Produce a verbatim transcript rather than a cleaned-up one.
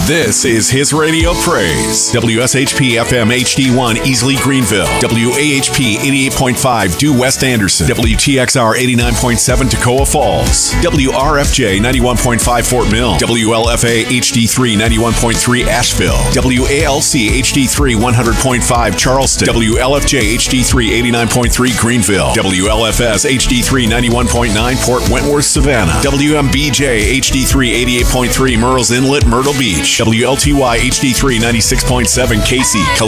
This is His Radio Praise. W S H P F M H D one Easley Greenville. W A H P eighty-eight point five Due West Anderson. W T X R eighty-nine point seven Toccoa Falls. W R F J ninety-one point five Fort Mill. W L F A H D three ninety-one point three Asheville. W A L C H D three one hundred point five Charleston. W L F J H D three eighty-nine point three Greenville. W L F S H D three ninety-one point nine Port Wentworth Savannah. W M B J H D three eighty-eight point three Murrells Inlet Myrtle Beach. W L T Y H D three ninety-six point seven Casey,